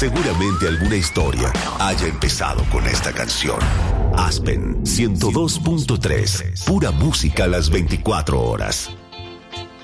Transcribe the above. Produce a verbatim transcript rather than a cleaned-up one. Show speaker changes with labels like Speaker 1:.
Speaker 1: Seguramente alguna historia haya empezado con esta canción. Aspen ciento dos punto tres, pura música a las veinticuatro horas.